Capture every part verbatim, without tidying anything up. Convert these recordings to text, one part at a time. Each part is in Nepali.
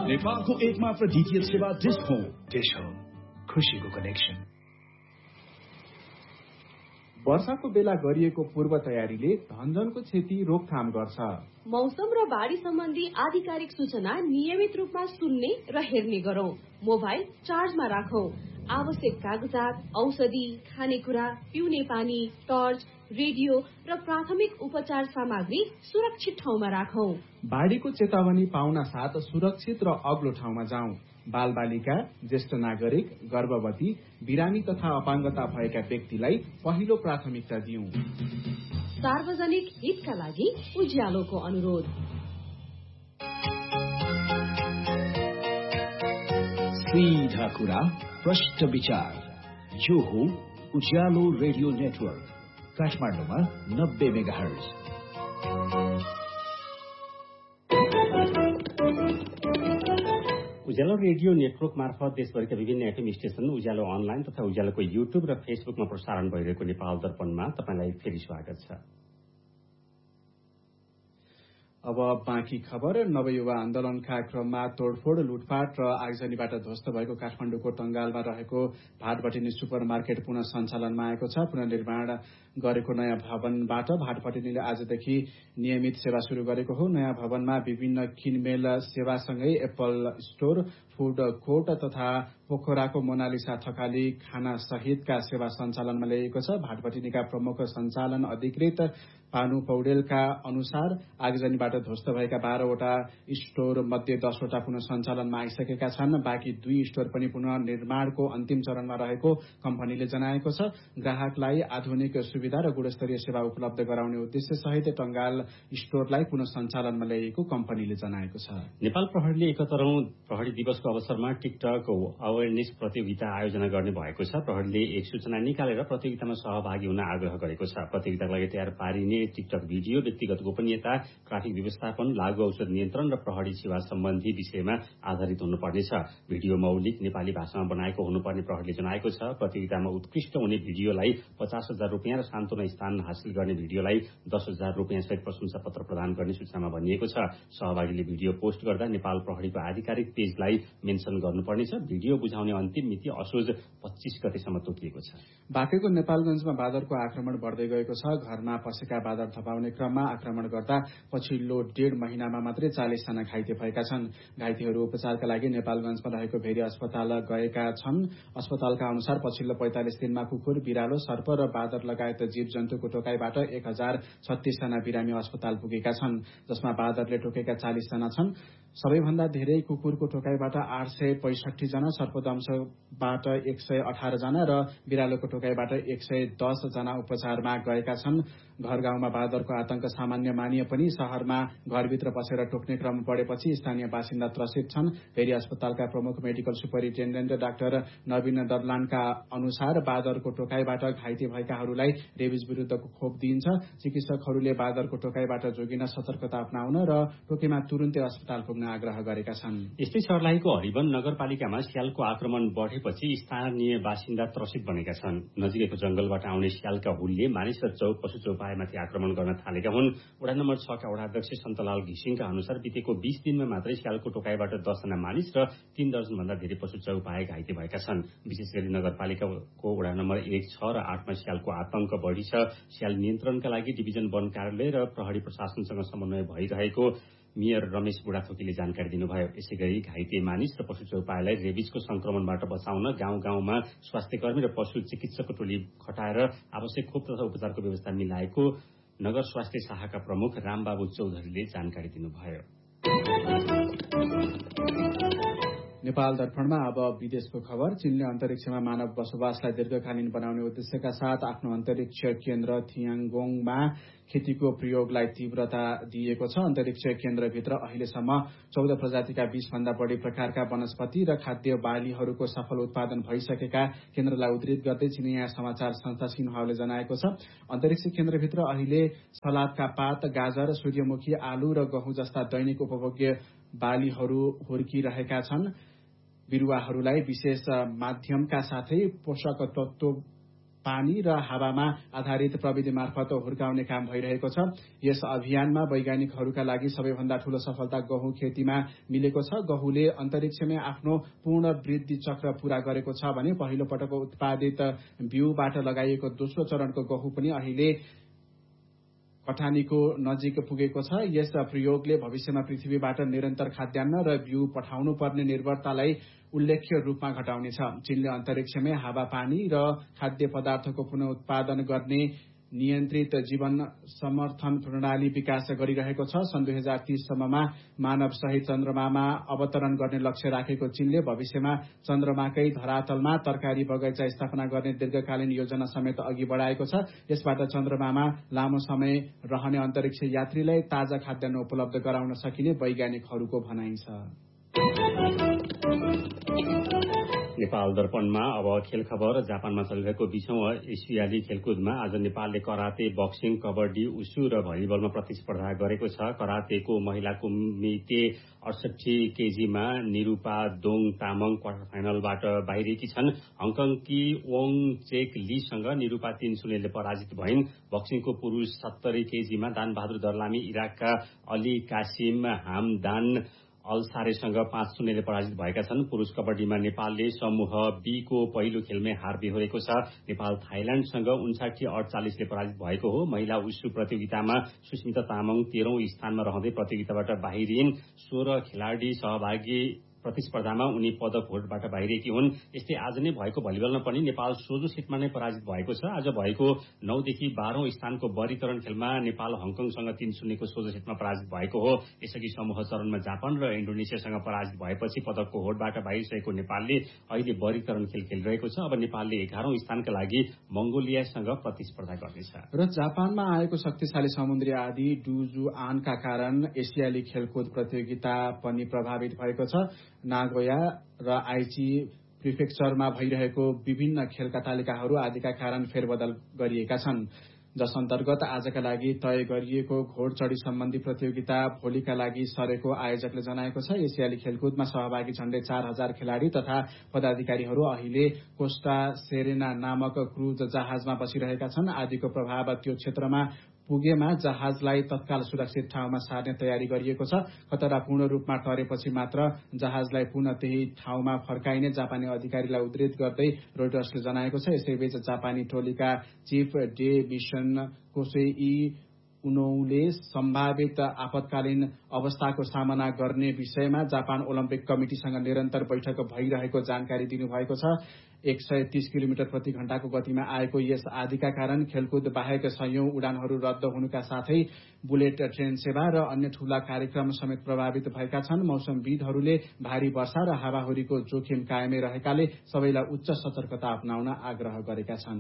नेपालको एकमात्र डीटीएच सेवा डिश होम। डिश होम, खुशीको कनेक्सन। वर्षाको बेला गरिएको पूर्व तयारीले धनजनको क्षति रोकथाम गर्छ। मौसम र बाढी सम्बन्धी आधिकारिक सूचना नियमित रूपमा सुन्ने र हेर्ने गरौं। मोबाइल चार्जमा राखौं। आवश्यक कागजात, औषधि, खानेकुरा, पिउने पानी, टर्च, रेडियो र प्राथमिक उपचार सामग्री सुरक्षित ठाउँमा राखौं। बाढीको चेतावनी पाउन साथ सुरक्षित र अग्लो ठाउँमा जाउँ। बाल बालिका, ज्येष्ठ नागरिक, गर्भवती, बिरामी तथा अपाङ्गता भएका व्यक्तिलाई पहिलो प्राथमिकता दिउँ। सार्वजनिक हितका लागि उज्यालोको अनुरोध। सीधा कुरा, प्रष्ट विचार, यो हो उज्यालो रेडियो नेटवर्क, काठमाडौँमा नब्बे मेगाहर्ज। उज्यालो रेडियो नेटवर्क मार्फत देशभरिका विभिन्न एफएम स्टेशन, उज्यालो अनलाइन तथा उज्यालोको युट्युब र फेसबुकमा प्रसारण भइरहेको नेपाल दर्पणमा तपाईलाई फेरि स्वागत छ। अब बाँकी खबर। नवयुवा आन्दोलनका क्रममा तोडफोड, लुटपाट र आगजनीबाट ध्वस्त भएको काठमाडौँको टंगालमा रहेको भाटभटिनी सुपर मार्केट पुनः सञ्चालनमा आएको छ। पुनर्निर्माण गरेको नयाँ भवनबाट भाटभटिनीले आजदेखि नियमित सेवा शुरू गरेको हो। नयाँ भवनमा विभिन्न किनमेल सेवासँगै एप्पल स्टोर, फूड कोर्ट तथा पोखराको मोनालिसा थकाली खाना सहितका सेवा सञ्चालनमा ल्याइएको छ। भाटभटिनीका प्रमुख सञ्चालन अधिकृत पानु पौडेलका अनुसार आगजनीबाट ध्वस्त भएका बाह्रवटा स्टोर मध्ये दसवटा पुनः सञ्चालनमा आइसकेका छन्। बाँकी दुई स्टोर पनि पुनः निर्माणको अन्तिम चरणमा रहेको कम्पनीले जनाएको छ। ग्राहकलाई आधुनिक सुविधा र गुणस्तरीय सेवा उपलब्ध गराउने उद्देश्य सहित टंगाल स्टोरलाई पुनः सञ्चालनमा ल्याइएको कम्पनीले जनाएको छ। नेपाल प्रहरीले एकहत्तरौं प्रहरी दिवसको अवसरमा टिकटक अवेरनेस प्रतियोगिता आयोजना गर्ने भएको छ। प्रहरीले एक सूचना निकालेर प्रतियोगितामा सहभागी हुन आग्रह गरेको छ। प्रतियोगिताका लागि तयार पारिने टिकटक भिडियो व्यक्तिगत गोपनीयता, ट्राफिक व्यवस्थापन, लागू औषध नियन्त्रण र प्रहरी सेवा सम्बन्धी विषयमा आधारित हुनुपर्नेछ। भिडियो मौलिक नेपाली भाषामा बनाएको हुनुपर्ने प्रहरीले जनाएको छ। प्रतियोगितामा उत्कृष्ट हुने भिडियोलाई पचास हजार रुपियाँ र सान्तवना स्थान हासिल गर्ने भिडियोलाई दस हजार रुपियाँ सहित प्रशंसा पत्र प्रदान गर्ने सूचनामा भनिएको छ। सहभागीले भिडियो पोस्ट गर्दा नेपाल प्रहरीको आधिकारिक पेजलाई मेन्सन गर्नुपर्नेछ। भिडियो बुझाउने अन्तिम मिति असोज पच्चीस गतेसम्म तोकिएको छ। बाँकेको नेपालगंजमा बाँदरको आक्रमण बढ्दै गएको छ। घरमा पसेका बाँदर थपाउने क्रममा आक्रमण गर्दा पछिल्लो डेढ महिनामा मात्रै चालिस जना घाइते भएका छन्। घाइतेहरू उपचारका लागि नेपालगंजमा रहेको भेरी अस्पताल गएका छन्। अस्पतालका अनुसार पछिल्लो पैंतालिस दिनमा कुकुर, बिरालो, सर्प र बाँदर लगायत जीव जन्तुको टोकाईबाट एक हजार छत्तीस जना बिरामी अस्पताल पुगेका छन्, जसमा बाँदरले टोकेका चालिस जना छन्। सबैभन्दा धेरै कुकुरको टोकाईबाट आठ सय पैंसठी जना, सर्पदंशबाट एक सय अठार जना र बिरालोको टोकाईबाट एक सय दस जना उपचारमा गएका छन्। घर गाउँमा बाँदरको आतंक सामान्य मानिए पनि शहरमा घरभित्र पसेर टोक्ने क्रम बढेपछि स्थानीय बासिन्दा त्रसित छन्। भेरी अस्पतालका प्रमुख मेडिकल सुपरिन्टेण्डेन्ट डाक्टर नवीन ददलानका अनुसार बाँदरको टोकाईबाट घाइते भएकाहरूलाई रेबिज विरुद्धको खोप दिइन्छ। चिकित्सकहरूले बाँदरको टोकाईबाट जोगिन सतर्कता अपनाउन र टोकेमा तुरुन्तै अस्पताल पुग्न आग्रह गरेका छन्। यस्तै सर्लाहीको हरिवन नगरपालिकामा स्यालको आक्रमण बढेपछि स्थानीय बासिन्दा त्रसित बनेका छन्। नजिकैको जंगलबाट आउने स्यालका हुलले मानिस र चौक पशु चौपायामाथि आक्रमण गर्न थालेका हुन्। वडा नम्बर छ का वडाध्यक्ष सन्तलाल घिसिङका अनुसार बितेको बीस दिनमा मात्रै स्यालको टोकाईबाट दसजना मानिस र तीन दर्जन भन्दा धेरै पशु चौपाया घाइते भएका छन्। विशेष गरी नगरपालिकाको वडा नम्बर एक, छ र आठमा स्यालको आतंक बढ़ी छ। स्याल नियन्त्रणका लागि डिभिजन वन कार्यालय र प्रहरी प्रशासनसँग समन्वय भइरहेको मेयर रमेश बुढाथोकीले जानकारी दिनुभयो। यसैगरी घाइते मानिस र पशु चौपायालाई रेबिजको संक्रमणबाट बचाउन गाउँ गाउँमा स्वास्थ्यकर्मी र पशु चिकित्सकको टोली खटाएर आवश्यक खोप तथा उपचारको व्यवस्था मिलाएको नगर स्वास्थ्य शाखाका प्रमुख रामबाबु चौधरीले जानकारी दिनुभयो। नेपाल दर्पणमा अब विदेशको खबर। चीनले अन्तरिक्षमा मानव बसोबासलाई दीर्घकालीन बनाउने उद्देश्यका साथ आफ्नो अन्तरिक्ष केन्द्र थियाङ्गोङमा खेतीको प्रयोगलाई तीव्रता दिएको छ। अन्तरिक्ष केन्द्रभित्र अहिलेसम्म चौध प्रजातिका बीस भन्दा बढ़ी प्रकारका वनस्पति र खाद्य बालीहरूको सफल उत्पादन भइसकेका केन्द्रलाई उद्धृत गर्दै चिनिया समाचार संस्था सिन्हुवाले जनाएको छ। अन्तरिक्ष केन्द्रभित्र अहिले सलादका पात, गाजर, सूर्यमुखी, आलु र गहुँ जस्ता दैनिक उपभोग्य बालीहरू हुर्किरहेका छन्। बिरुवाहरूलाई विशेष माध्यमका साथै पोषक तत्व पानी र हावामा आधारित प्रविधि मार्फत हुर्काउने काम भइरहेको छ। यस अभियानमा वैज्ञानिकहरूका लागि सबैभन्दा ठूलो सफलता गहुँ खेतीमा मिलेको छ। गहुँले अन्तरिक्षमै आफ्नो पूर्ण वृद्धि चक्र पूरा गरेको छ भने पहिलो पटक उत्पादित बिउबाट लगाइएको दोस्रो चरणको गहुँ पनि अहिले कटानीको नजिक पुगेको छ। यस प्रयोगले भविष्यमा पृथ्वीबाट निरन्तर खाद्यान्न र बिउ पठाउनु पर्ने निर्भरतालाई उल्लेख्य रूपमा घटाउनेछ। चीनले अन्तरिक्षमै हावापानी र खाद्य पदार्थको पुनः उत्पादन गर्ने नियन्त्रित जीवन समर्थन प्रणाली विकास गरिरहेको छ। सन् दुई हजार तीस सम्ममा मानव सहित चन्द्रमामा अवतरण गर्ने लक्ष्य राखेको चीनले भविष्यमा चन्द्रमाकै धरातलमा तरकारी बगैँचा स्थापना गर्ने दीर्घकालीन योजना समेत अघि बढाएको छ। यसबाट चन्द्रमामा लामो समय रहने अन्तरिक्ष यात्रीलाई ताजा खाद्यान्न उपलब्ध गराउन सकिने वैज्ञानिकहरूको भनाइ छ। नेपाल दर्पणमा अब खेल खबर। जापानमा चलिरहेको बीसौं एसियाली खेलकुदमा आज नेपालले कराते, बक्सिङ, कबड्डी, उसु र भलिबलमा प्रतिस्पर्धा गरेको छ। करातेको महिला कुमिते अडसठी केजीमा निरूपा दोङ तामाङ क्वार्टर फाइनलबाट बाहिरिएकी छन्। हङकङकी वोङ चेक लीसँग निरूपा तीन शून्यले पराजित भइन्। बक्सिङको पुरूष सत्तरी केजीमा दानबहादुर दर्लामी इराकका अली कासिम हामदान अल्सारेसँग पाँच शून्यले पराजित भएका छन्। पुरूष कबड्डीमा नेपालले समूह बी को पहिलो खेलमै हार बेहोरेको छ। नेपाल थाइल्याण्डसँग उन्साठी अडचालिसले पराजित भएको हो। महिला उसु प्रतियोगितामा सुस्मिता तामाङ तेह्रौं स्थानमा रहँदै प्रतियोगिताबाट बाहिरिन्। सोह्र खेलाडी सहभागी प्रतिस्पर्धामा उनी पदक होडबाट बाहिरिएकी हुन्। यस्तै आज नै भएको भलिबलमा पनि नेपाल सोझो सेटमा नै पराजित भएको छ। आज भएको नौदेखि बाह्रौं स्थानको वर्गीकरण खेलमा नेपाल हङकङसँग तीन शून्यको सोझो सेटमा पराजित भएको हो। यसअघि समूह चरणमा जापान र इन्डोनेसियासँग पराजित भएपछि पदकको होडबाट बाहिरिसकेको नेपालले अहिले वर्गीकरण खेल खेलिरहेको छ। अब नेपालले एघारौं स्थानका लागि मंगोलियासँग प्रतिस्पर्धा गर्नेछ। र जापानमा आएको शक्तिशाली समुद्री आँधी डुजुआनका कारण एसियाली खेलकुद प्रतियोगिता पनि प्रभावित भएको छ। नागोया र आइची प्रिफेक्चरमा भइरहेको विभिन्न खेलका तालिकाहरू आदिका कारण फेरबदल गरिएका छन्, जस अन्तर्गत आजका लागि तय गरिएको घोडचढी सम्बन्धी प्रतियोगिता भोलिका लागि सरेको आयोजकले जनाएको छ। एसियाली खेलकुदमा सहभागी झण्डै चार हजार खेलाड़ी तथा पदाधिकारीहरू अहिले कोस्टा सेरेना नामक क्रूज जहाजमा बसिरहेका छन्। आदिको प्रभाव त्यो क्षेत्रमा पुगेमा जहाजलाई तत्काल सुरक्षित ठाउँमा सार्ने तयारी गरिएको छ। खतरा पूर्ण रूपमा टरेपछि मात्र जहाजलाई पुनः त्यही ठाउँमा फर्काइने जापानी अधिकारीलाई उद्धृत गर्दै रोइटर्सले जनाएको छ। यसैबीच जापानी टोलीका चीफ डे मिशन कोसेई उनौले सम्भावित आपतकालीन अवस्थाको सामना गर्ने विषयमा जापान ओलम्पिक कमिटिसँग निरन्तर बैठक भइरहेको जानकारी दिनुभएको छ। एक सय तीस किलोमिटर प्रति घण्टाको गतिमा आएको यस आँधीका कारण खेलकुद बाहेक सयौं उडानहरू रद्द हुनुका साथै बुलेट ट्रेन सेवा र अन्य ठूला कार्यक्रम समेत प्रभावित भएका छन्। मौसमविदहरूले भारी वर्षा र हावाहुरीको जोखिम कायमै रहेकाले सबैलाई उच्च सतर्कता अपनाउन आग्रह गरेका छन्।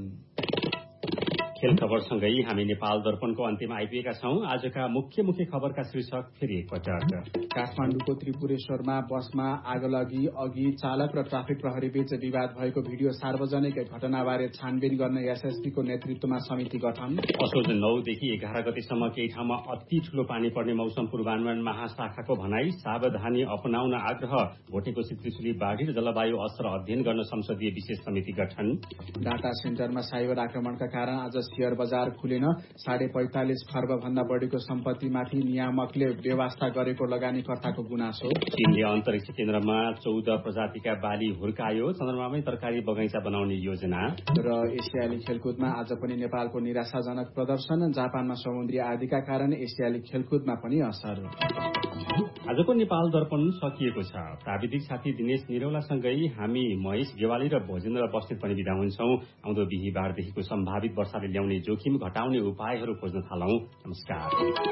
खेल खबरसँगै हामी नेपाल दर्पणको अन्त्यमा आइपुगेका छौं। आजका मुख्य मुख्य खबरका शीर्षक फेरि एकपटक। काठमाडौँको त्रिपुरेश्वरमा बसमा आगलगी अघि चालक र ट्राफिक प्रहरी बीच विवाद भएको भिडियो सार्वजनिक घटनाबारे छानबिन गर्न एसएसपीको नेतृत्वमा समिति गठन। असोज नौदेखि एघार गतेसम्म केही ठाउँमा अति ठूलो पानी पर्ने मौसम पूर्वानुमान महाशाखाको भनाई। सावधानी अपनाउन आग्रह। भोटेको त्रिशुली बाढी र जलवायु असर अध्ययन गर्न संसदीय विशेष समिति गठन। डाटा सेन्टरमा साइबर आक्रमणका कारण आज शेयर बजार खुलेन। साढे पैंतालिस खर्ब भन्दा बढ़ीको सम्पत्तिमाथि नियामकले व्यवस्था गरेको लगानीकर्ताको गुनासो। चीनले अन्तरिक्ष केन्द्रमा चौध प्रजातिका बाली हुर्कायो। चन्द्रमामै तरकारी बगैँचा बनाउने योजना। र एसियाली खेलकुदमा आज पनि नेपालको निराशाजनक प्रदर्शन। जापानमा समुद्री आँधीका कारण एसियाली खेलकुदमा पनि असर। आजको नेपाल दर्पण सकिएको छ। प्राविधिक साथी दिनेश निरौलासँगै हामी महेश गेवाली र भोजेन्द्र बस्नेत पनि बिदा हुन्छौं। आउँदो बिहीबारदेखिको सम्भावित वर्षाले ल्याउने जोखिम घटाउने उपायहरू खोज्न थालौं। नमस्कार।